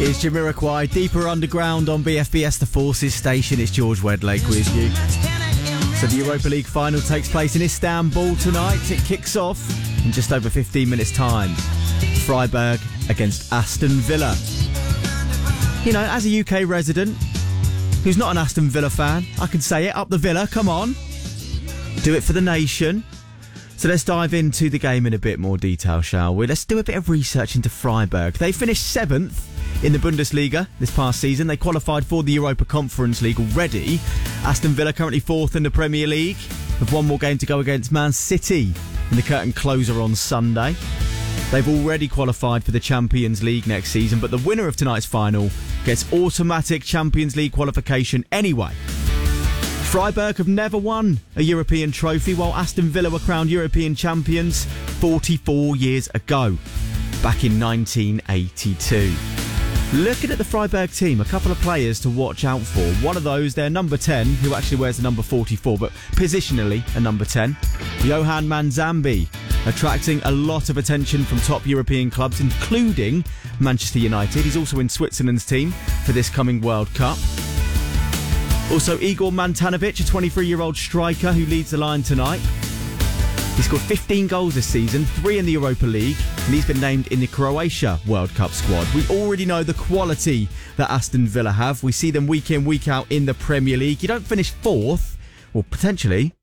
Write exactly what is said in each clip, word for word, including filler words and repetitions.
It's Jamiroquai, Deeper Underground on B F B S The Forces station. It's George Wedlake with you. So the Europa League final takes place in Istanbul tonight. It kicks off in just over fifteen minutes' time. Freiburg against Aston Villa. You know, as a U K resident who's not an Aston Villa fan, I can say it, up the Villa, come on. Do it for the nation. So let's dive into the game in a bit more detail, shall we? Let's do a bit of research into Freiburg. They finished seventh in the Bundesliga this past season. They qualified for the Europa Conference League already. Aston Villa currently fourth in the Premier League, with one more game to go against Man City in the curtain closer on Sunday. They've already qualified for the Champions League next season, but the winner of tonight's final gets automatic Champions League qualification anyway. Freiburg have never won a European trophy, while Aston Villa were crowned European champions forty-four years ago, back in nineteen eighty-two. Looking at the Freiburg team, a couple of players to watch out for. One of those, their number ten, who actually wears the number forty-four, but positionally a number ten. Yohan Manzambi, attracting a lot of attention from top European clubs, including Manchester United. He's also in Switzerland's team for this coming World Cup. Also, Igor Mantanovic, a twenty-three-year-old striker who leads the line tonight. He scored fifteen goals this season, three in the Europa League, and he's been named in the Croatia World Cup squad. We already know the quality that Aston Villa have. We see them week in, week out in the Premier League. You don't finish fourth, or potentially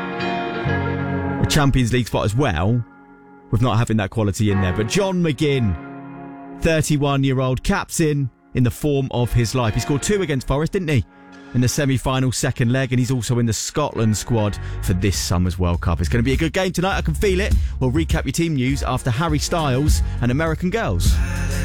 a Champions League spot as well, with not having that quality in there. But John McGinn, thirty-one-year-old, captain in the form of his life. He scored two against Forest, didn't he? In the semi-final second leg, and he's also in the Scotland squad for this summer's World Cup. It's going to be a good game tonight, I can feel it. We'll recap your team news after Harry Styles and American Girls.